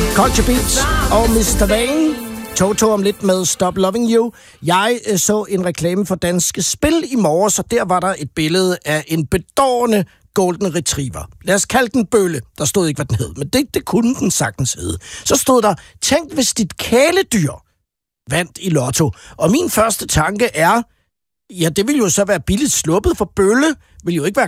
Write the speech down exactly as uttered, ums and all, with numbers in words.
Culture Beats og mister Vane. Toto om lidt med Stop Loving You. Jeg øh, så en reklame for Danske Spil i morges, og der var der et billede af en bedårende Golden Retriever. Lad os kalde den Bølle. Der stod ikke, hvad den hed, men det, det kunne den sagtens hedde. Så stod der, tænk hvis dit kæledyr vandt i lotto. Og min første tanke er, ja, det ville jo så være billigt sluppet, for Bølle vil jo ikke være